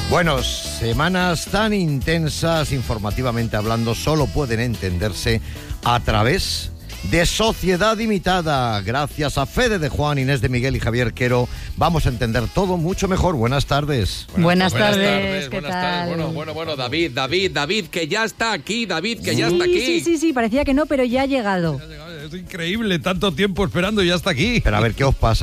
Bueno, semanas tan intensas, informativamente hablando, solo pueden entenderse a través de Sociedad Limitada. Gracias a Fede de Juan, Inés de Miguel y Javier Quero, vamos a entender todo mucho mejor. Buenas tardes. Buenas tardes. ¿Qué tal? Bueno, David, que ya está aquí, ya está aquí. Sí, parecía que no, pero ya ha llegado. Es increíble, tanto tiempo esperando y ya está aquí. Pero a ver, ¿qué os pasa?